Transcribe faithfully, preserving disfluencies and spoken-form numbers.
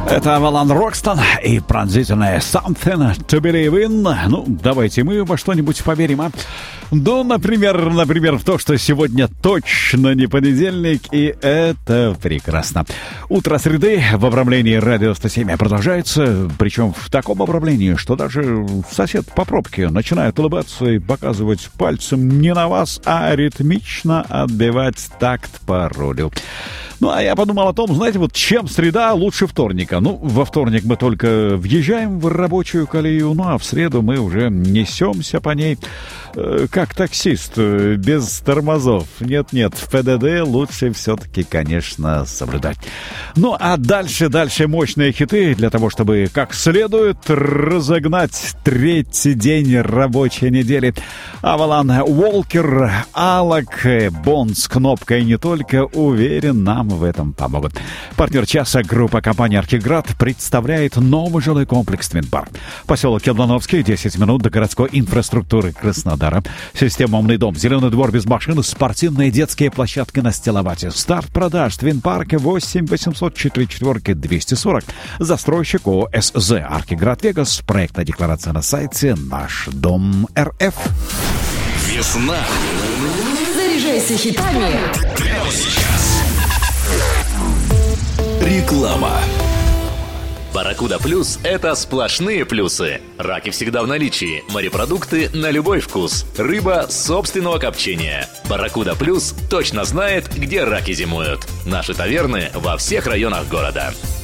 Это Авалон Рокстон и пронзительное Something to Believe in. Ну, давайте мы во что-нибудь поверим, а? Ну, например, например, в то, что сегодня точно не понедельник, и это прекрасно. Утро среды в обрамлении радио сто семь продолжается, причем в таком обрамлении, что даже сосед по пробке начинает улыбаться и показывать пальцем не на вас, а ритмично отбивать такт по рулю. Ну, а я подумал о том, знаете, вот чем среда лучше вторника. Ну, во вторник мы только въезжаем в рабочую колею, ну, а в среду мы уже несемся по ней, э, как таксист, э, без тормозов. Нет-нет, в ПДД лучше все-таки, конечно, соблюдать. Ну, а дальше, дальше мощные хиты для того, чтобы как следует разогнать третий день рабочей недели. Авалон Уолкер, Алок, Бонд с кнопкой не только, уверен, нам в этом помогут. Партнер часа, группа компании «Архиград» представляет новый жилой комплекс «Твинпарк». Поселок Келдановский, десять минут до городской инфраструктуры Краснодара. Система «Умный дом», зеленый двор без машин, спортивные детские площадки на стиловате. Старт продаж «Твинпарк» восемь восемьсот четыре четыре двести сорок. Застройщик ООО СЗ «Архиград Вегас». Проектная декларация на сайте «Наш дом РФ». Весна. Заряжайся хитами. Прямо сейчас. Реклама. Барракуда Плюс – это сплошные плюсы. Раки всегда в наличии, морепродукты на любой вкус, рыба собственного копчения. Барракуда Плюс точно знает, где раки зимуют. Наши таверны во всех районах города.